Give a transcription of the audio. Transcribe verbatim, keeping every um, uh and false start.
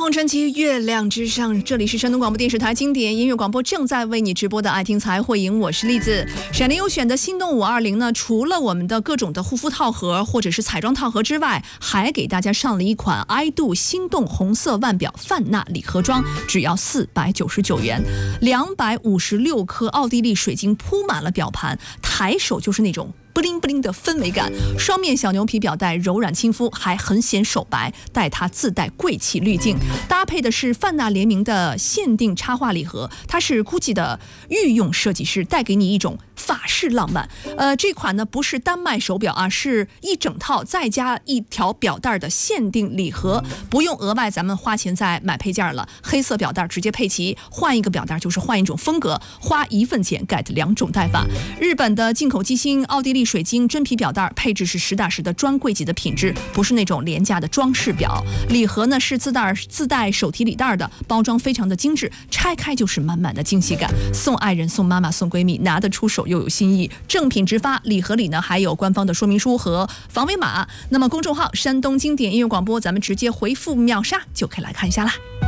凤凰传奇月亮之上，这里是山东广播电视台经典音乐广播正在为你直播的爱听才会赢，我是栗子。闪灵优选的心动五二零呢，除了我们的各种的护肤套盒或者是彩妆套盒之外，还给大家上了一款 I do 心动红色腕表范娜礼盒装，只要四百九十九元，两百五十六颗奥地利水晶铺满了表盘，抬手就是那种布灵布灵的氛围感，双面小牛皮表带柔软亲肤，还很显手白，带它自带贵气滤镜，搭配的是范娜联名的限定插画礼盒，它是 Gucci 的御用设计师，带给你一种法式浪漫。呃，这款呢不是单卖手表啊，是一整套再加一条表带的限定礼盒，不用额外咱们花钱再买配件了，黑色表带直接配齐，换一个表带就是换一种风格，花一份钱 get 两种戴法。日本的进口机芯，奥地利水晶真皮表带，配置是实打实的专柜级的品质，不是那种廉价的装饰表。礼盒呢是自带自带手提礼袋的，包装非常的精致，拆开就是满满的惊喜感，送爱人、送妈妈、送闺蜜，拿得出手又有新意，正品直发。礼盒里呢还有官方的说明书和防伪码。那么公众号山东经典音乐广播，咱们直接回复秒杀就可以来看一下啦。